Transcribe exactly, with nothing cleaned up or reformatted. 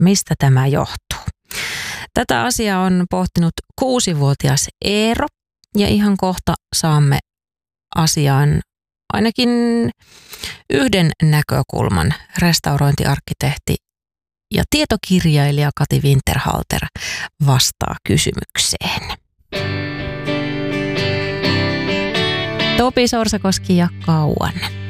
mistä tämä johtuu. Tätä asiaa on pohtinut kuusivuotias Eero ja ihan kohta saamme asiaan ainakin yhden näkökulman. Restaurointiarkkitehti ja tietokirjailija Kati Winterhalter vastaa kysymykseen. Topi Sorsakoski ja Kauan.